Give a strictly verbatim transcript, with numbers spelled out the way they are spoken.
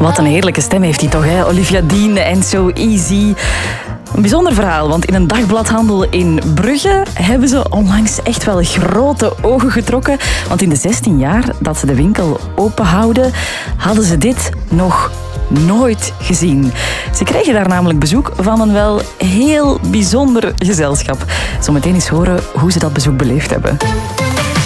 Wat een heerlijke stem heeft hij toch, hè? Olivia Dean en So Easy. Een bijzonder verhaal, want in een dagbladhandel in Brugge hebben ze onlangs echt wel grote ogen getrokken. Want in de zestien jaar dat ze de winkel open houden, hadden ze dit nog nooit gezien. Ze kregen daar namelijk bezoek van een wel heel bijzonder gezelschap. Zometeen eens horen hoe ze dat bezoek beleefd hebben.